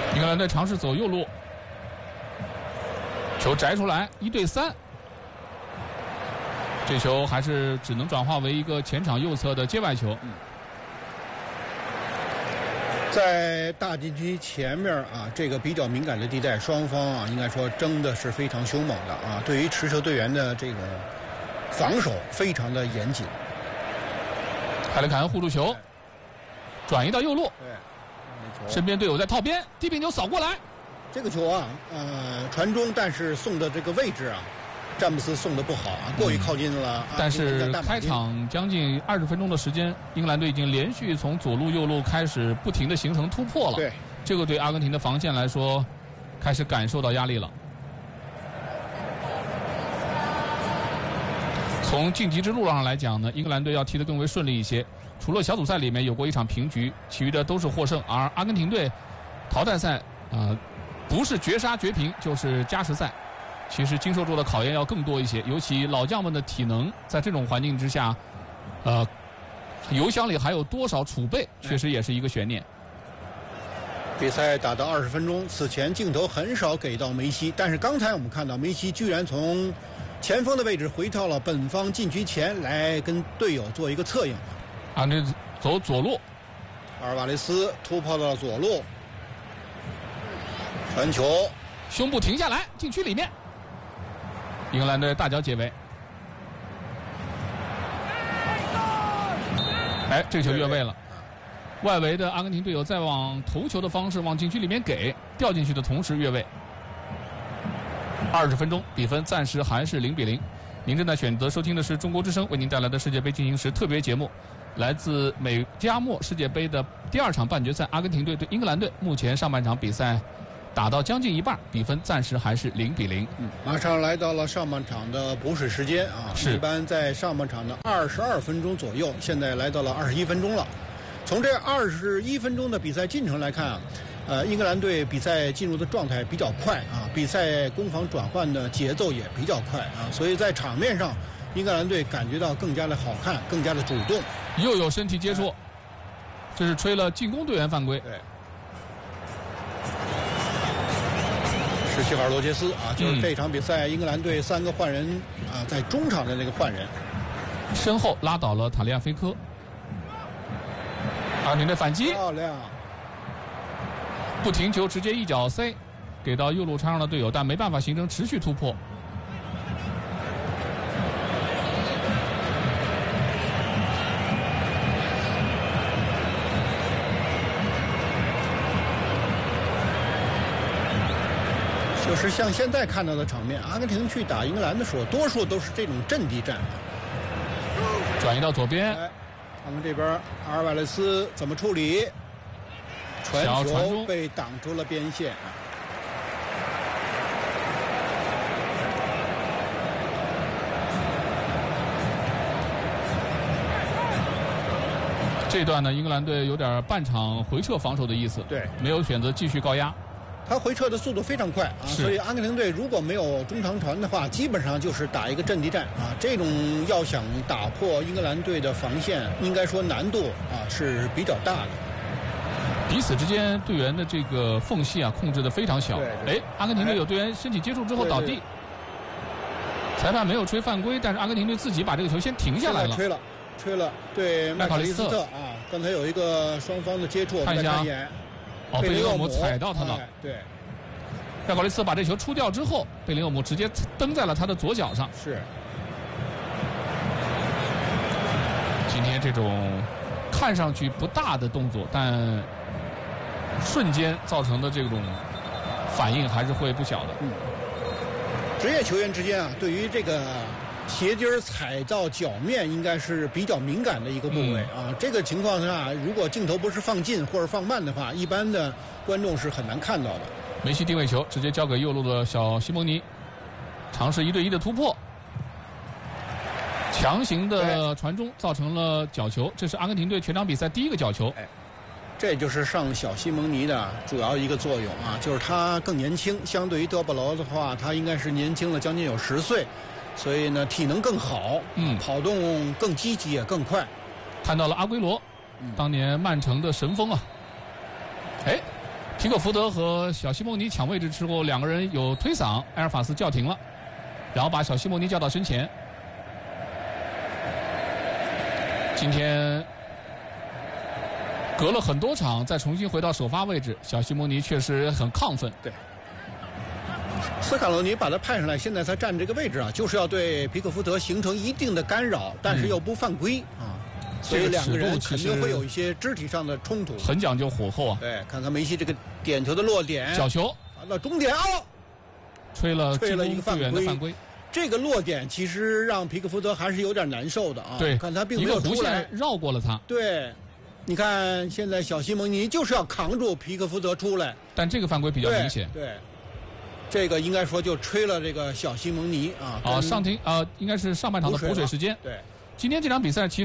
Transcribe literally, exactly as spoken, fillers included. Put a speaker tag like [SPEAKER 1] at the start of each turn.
[SPEAKER 1] 英格兰队尝试走右路，球摘出来，一对三。这球还是只能转化为一个前场右侧的接外球。
[SPEAKER 2] 嗯，在大禁区前面啊，这个比较敏感的地带，双方啊应该说争的是非常凶猛的啊。对于持球队员的这个防守非常的严谨。
[SPEAKER 1] 海雷凯恩护住球，转移到右路，
[SPEAKER 2] 对，
[SPEAKER 1] 身边队友在套边，低平球扫过来。
[SPEAKER 2] 这个球啊，呃，传中，但是送的这个位置啊。詹姆斯送的不好啊，过于靠近了。嗯、
[SPEAKER 1] 但是开场将近二十分钟的时间，英格兰队已经连续从左路、右路开始不停的形成突破了。
[SPEAKER 2] 对，
[SPEAKER 1] 这个对阿根廷的防线来说，开始感受到压力了。从晋级之路上来讲呢，英格兰队要踢得更为顺利一些。除了小组赛里面有过一场平局，其余的都是获胜。而阿根廷队淘汰赛啊、呃，不是绝杀绝平，就是加时赛。其实经受住的考验要更多一些，尤其老将们的体能在这种环境之下，呃，油箱里还有多少储备，确实也是一个悬念。
[SPEAKER 2] 比赛打到二十分钟，此前镜头很少给到梅西，但是刚才我们看到梅西居然从前锋的位置回到了本方禁区前来跟队友做一个策应。
[SPEAKER 1] 啊，这走左路，
[SPEAKER 2] 阿尔瓦雷斯突破到了左路，传球，
[SPEAKER 1] 胸部停下来，禁区里面。英格兰队大脚解围，哎，这球越位了。外围的阿根廷队友在往头球的方式往禁区里面给，掉进去的同时越位。二十分钟，比分暂时还是零比零。您正在选择收听的是中国之声为您带来的世界杯进行时特别节目，来自美加墨世界杯的第二场半决赛，阿根廷队对英格兰队。目前上半场比赛打到将近一半，比分暂时还是零比零。
[SPEAKER 2] 嗯，马上来到了上半场的补水时间啊，
[SPEAKER 1] 是
[SPEAKER 2] 一般在上半场的二十二分钟左右，现在来到了二十一分钟了。从这二十一分钟的比赛进程来看啊，呃，英格兰队比赛进入的状态比较快啊，比赛攻防转换的节奏也比较快啊，所以在场面上，英格兰队感觉到更加的好看，更加的主动。
[SPEAKER 1] 又有身体接触，这是吹了进攻队员犯规。
[SPEAKER 2] 对。是西瓦罗杰斯啊，就是这场比赛英格兰队三个换人啊，在中场的那个换人，
[SPEAKER 1] 身后拉倒了塔利亚菲科。阿根廷的反击，
[SPEAKER 2] 漂亮！
[SPEAKER 1] 不停球直接一脚塞，给到右路插上的队友，但没办法形成持续突破。
[SPEAKER 2] 就是像现在看到的场面，阿根廷去打英格兰的时候，多数都是这种阵地战。
[SPEAKER 1] 转移到左边，
[SPEAKER 2] 哎，他们这边阿尔瓦雷斯怎么处理？传球被挡出了边线。
[SPEAKER 1] 这段呢，英格兰队有点半场回撤防守的意思，
[SPEAKER 2] 对，
[SPEAKER 1] 没有选择继续高压。
[SPEAKER 2] 他回撤的速度非常快啊，所以阿根廷队如果没有中长传的话，基本上就是打一个阵地战啊。这种要想打破英格兰队的防线，应该说难度啊是比较大的。
[SPEAKER 1] 彼此之间队员的这个缝隙啊控制的非常小。哎，阿根廷队有队员身体接触之后倒地，
[SPEAKER 2] 对对对，
[SPEAKER 1] 裁判没有吹犯规，但是阿根廷队自己把这个球先停下来了。
[SPEAKER 2] 吹了，吹了，对麦考利斯特啊，刚才有一个双方的接触，
[SPEAKER 1] 看一下。哦，贝林厄姆踩到他了。
[SPEAKER 2] 哎、对，
[SPEAKER 1] 麦考利斯把这球出掉之后，贝林厄姆直接蹬在了他的左脚上。
[SPEAKER 2] 是。
[SPEAKER 1] 今天这种看上去不大的动作，但瞬间造成的这种反应还是会不小的。
[SPEAKER 2] 嗯。职业球员之间啊，对于这个鞋底儿踩到脚面应该是比较敏感的一个部位啊。嗯、这个情况下，如果镜头不是放近或者放慢的话，一般的观众是很难看到的。
[SPEAKER 1] 梅西定位球直接交给右路的小西蒙尼，尝试一对一的突破，强行的传中造成了角球，这是阿根廷队全场比赛第一个角球。
[SPEAKER 2] 哎，这就是上小西蒙尼的主要一个作用啊，就是他更年轻，相对于德保罗的话，他应该是年轻了将近有十岁。所以呢，体能更好，
[SPEAKER 1] 嗯，
[SPEAKER 2] 跑动更积极也更快。
[SPEAKER 1] 看到了阿圭罗，嗯、当年曼城的神锋啊，哎， 皮克福德和小西蒙尼抢位置之后，两个人有推搡，埃尔法斯叫停了，然后把小西蒙尼叫到身前。今天隔了很多场，再重新回到首发位置，小西蒙尼确实很亢奋。
[SPEAKER 2] 对，斯卡罗尼把他派上来，现在他站这个位置啊，就是要对皮克福德形成一定的干扰，但是又不犯规、嗯、啊。所以两个人肯定会有一些肢体上的冲突，
[SPEAKER 1] 很讲究火候啊。
[SPEAKER 2] 对，看看梅西这个点球的落点，
[SPEAKER 1] 角球
[SPEAKER 2] 完了终点啊，
[SPEAKER 1] 吹了
[SPEAKER 2] 吹了一个犯规。
[SPEAKER 1] 犯规。
[SPEAKER 2] 这个落点其实让皮克福德还是有点难受的啊。
[SPEAKER 1] 对，
[SPEAKER 2] 看他并没有出来，
[SPEAKER 1] 绕过了他。
[SPEAKER 2] 对，你看现在小西蒙尼就是要扛住皮克福德出来，
[SPEAKER 1] 但这个犯规比较明显。
[SPEAKER 2] 对。对，这个应该说就吹了这个小西蒙尼啊。
[SPEAKER 1] 啊，上庭啊，应该是上半场的补水时间。
[SPEAKER 2] 对，
[SPEAKER 1] 今天这场比赛其实。